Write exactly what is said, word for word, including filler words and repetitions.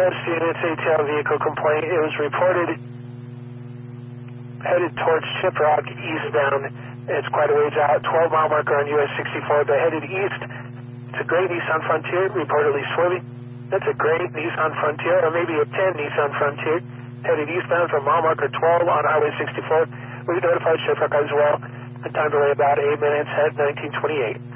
West units, A T L vehicle complaint. It was reported headed towards Shiprock eastbound. It's quite a ways out, twelve mile marker on U S sixty-four, but headed east. It's a gray Nissan Frontier, reportedly swerving. That's a gray Nissan Frontier, or maybe a ten Nissan Frontier, headed eastbound from mile marker twelve on Highway sixty-four. We notified Shiprock as well. The time delay about eight minutes at nineteen twenty-eight.